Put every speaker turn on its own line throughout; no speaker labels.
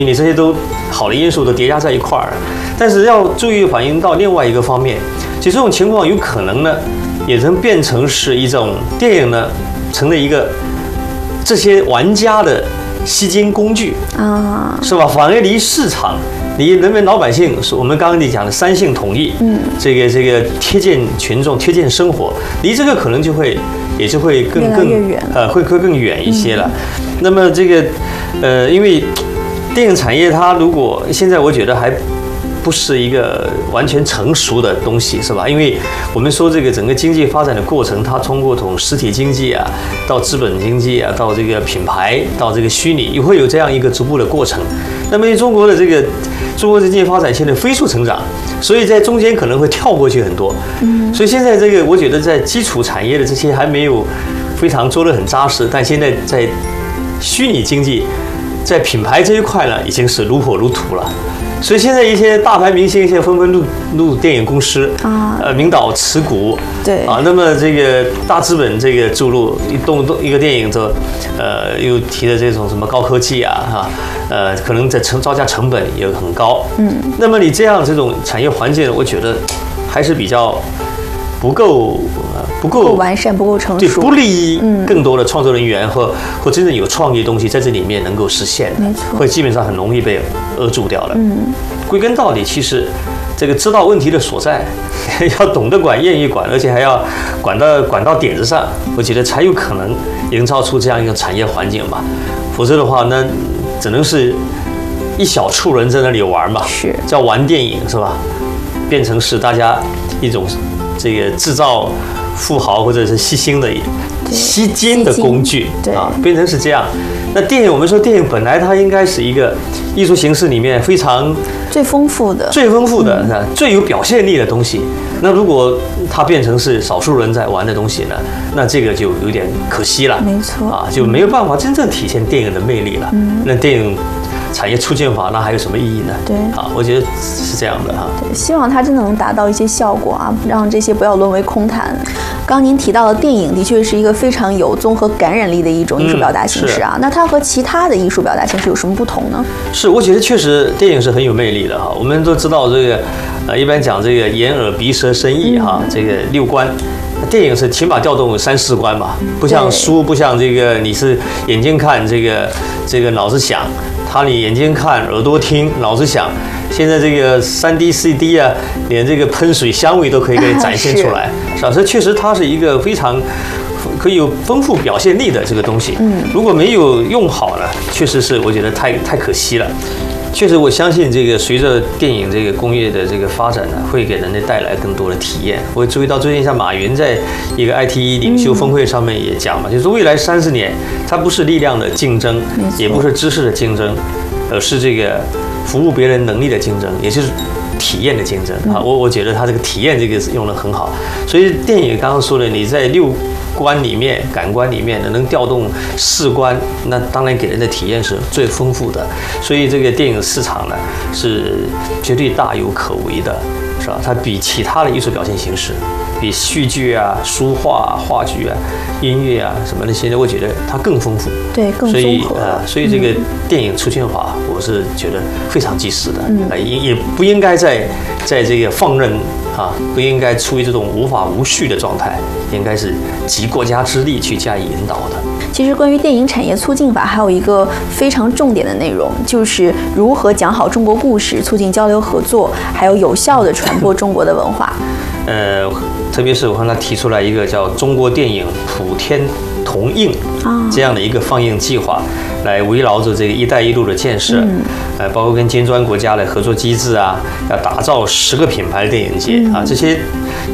你这些都好的因素都叠加在一块儿，但是要注意反映到另外一个方面，其实这种情况有可能呢，也能变成是一种电影呢，成了一个这些玩家的吸金工具啊，是吧？反而离市场，离人民老百姓，是我们刚刚你讲的三性统一，这个贴近群众、贴近生活，离这个可能也就会更
远
会更远一些了。那么这个因为电影产业它如果现在我觉得还不是一个完全成熟的东西，是吧？因为我们说这个整个经济发展的过程，它通过从实体经济啊，到资本经济啊，到这个品牌，到这个虚拟，也会有这样一个逐步的过程。那么中国的经济发展现在飞速成长，所以在中间可能会跳过去很多。所以现在这个我觉得在基础产业的这些还没有非常做得很扎实，但现在在虚拟经济，在品牌这一块呢，已经是如火如荼了。所以现在一些大牌明星现在纷纷入电影公司啊，名导持股，
对
啊，那么这个大资本这个注入一个电影的，又提的这种什么高科技啊，可能在造价成本也很高，那么你这种产业环境，我觉得还是比较不够
完善，不够成熟，
对，不利于更多的创作人员或真正有创意的东西在这里面能够实现，
没错，
会基本上很容易被扼住掉了。归根到底，其实这个知道问题的所在，要懂得管，愿意管，而且还要管到点子上，我觉得才有可能营造出这样一个产业环境吧。否则的话，那只能是一小撮人在那里玩嘛，
是
叫玩电影是吧？变成是大家一种这个制造富豪或者是吸金的工具啊，变成是这样。那电影，我们说电影本来它应该是一个艺术形式里面非常
最丰富的、
最有表现力的东西。那如果它变成是少数人在玩的东西呢，那这个就有点可惜了。
没错
啊，就没有办法真正体现电影的魅力了。那电影产业促进法那还有什么意义呢？
对，
啊，我觉得是这样的哈。
对，希望它真的能达到一些效果啊，让这些不要沦为空谈。刚您提到的电影的确是一个非常有综合感染力的一种艺术表达形式啊，那它和其他的艺术表达形式有什么不同呢？
是，我觉得确实电影是很有魅力的哈。我们都知道这个，一般讲这个眼耳鼻舌身意哈，这个六官。电影是起码调动3、4关嘛，不像书，不像这个你是眼睛看这个脑子想，你眼睛看耳朵听脑子想。现在这个3D、4D 啊，连这个喷水香味都可以给你展现出来，是吧？所以确实它是一个非常可以有丰富表现力的这个东西。如果没有用好呢，确实是我觉得太可惜了。确实，我相信这个随着电影这个工业的这个发展呢，会给人类带来更多的体验。我注意到最近像马云在一个 IT 领袖峰会上面也讲嘛，就是未来30年，它不是力量的竞争，也不是知识的竞争，而是这个服务别人能力的竞争，也就是体验的竞争啊。我觉得他这个体验这个用得很好。所以电影刚刚说的，你在6官里面、感官里面能调动4官，那当然给人的体验是最丰富的。所以这个电影市场呢是绝对大有可为的，是吧？它比其他的艺术表现形式，比戏剧啊、书画、话剧啊、音乐啊什么那些，我觉得它更丰富，
对，更综合。
所以这个电影促进法，我是觉得非常及时的，也不应该在这个放任啊，不应该处于这种无法无序的状态，应该是集国家之力去加以引导的。
其实关于电影产业促进法还有一个非常重点的内容，就是如何讲好中国故事，促进交流合作，还有有效地传播中国的文化。
特别是我看他提出来一个叫中国电影普天同映这样的一个放映计划，来围绕着这个“一带一路”的建设，包括跟金砖国家的合作机制啊，要打造10个品牌的电影节啊，这些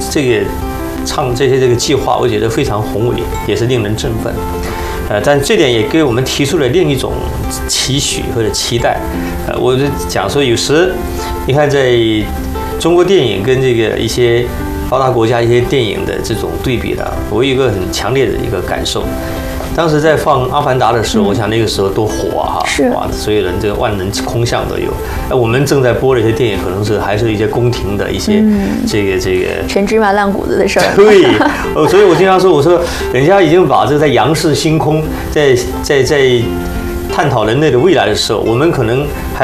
计划，我觉得非常宏伟，也是令人振奋。但这点也给我们提出了另一种期许或者期待。我就讲说，有时你看，在中国电影跟这个一些发达国家一些电影的这种对比的，我有一个很强烈的一个感受。当时在放《阿凡达》的时候，我想那个时候多火啊！
是
哇，所有人这个万人空巷都有。我们正在播的一些电影，可能是还是一些宫廷的一些这个
陈芝麻烂谷子的事儿。
对，所以我经常说，我说人家已经把这个在仰视星空，在探讨人类的未来的时候，我们可能